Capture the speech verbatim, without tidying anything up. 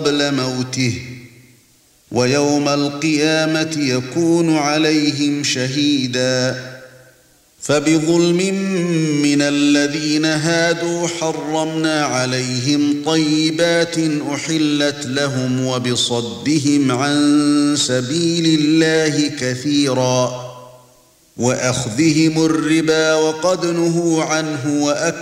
قبل موته ويوم القيامة يكون عليهم شهيدا فبظلم من الذين هادوا حرمنا عليهم طيبات أحلت لهم وبصدهم عن سبيل الله كثيرا وأخذهم الربا وقد نهوا عنه وأكلوا